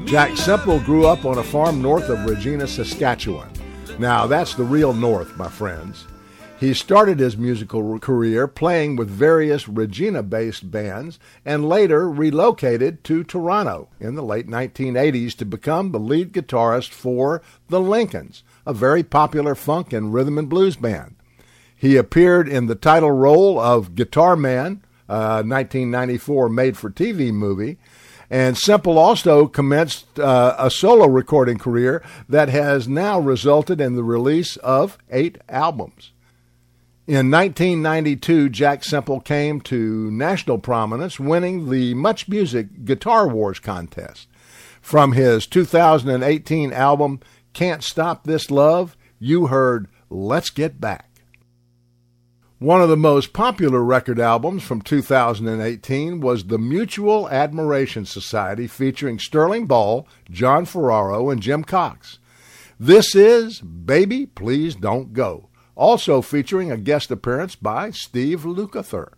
Jack Semple grew up on a farm north of Regina, Saskatchewan. Now, that's the real north, my friends. He started his musical career playing with various Regina-based bands and later relocated to Toronto in the late 1980s to become the lead guitarist for the Lincolns, a very popular funk and rhythm and blues band. He appeared in the title role of Guitar Man, a 1994 made-for-TV movie, and Semple also commenced a solo recording career that has now resulted in the release of 8 albums. In 1992, Jack Semple came to national prominence, winning the Much Music Guitar Wars contest. From his 2018 album, Can't Stop This Love, you heard Let's Get Back. One of the most popular record albums from 2018 was the Mutual Admiration Society featuring Sterling Ball, John Ferraro, and Jim Cox. This is Baby Please Don't Go, also featuring a guest appearance by Steve Lukather.